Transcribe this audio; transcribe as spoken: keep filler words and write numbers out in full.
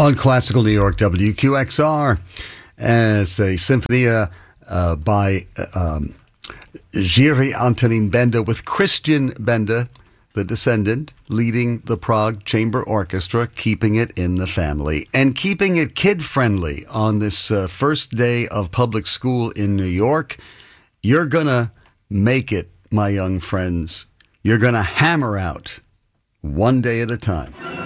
On Classical New York, W Q X R, as a Sinfonia uh, by um, Jiří Antonín Benda with Christian Benda, the descendant, leading the Prague Chamber Orchestra, keeping it in the family and keeping it kid-friendly on this uh, first day of public school in New York. You're going to make it, my young friends. You're going to hammer out one day at a time.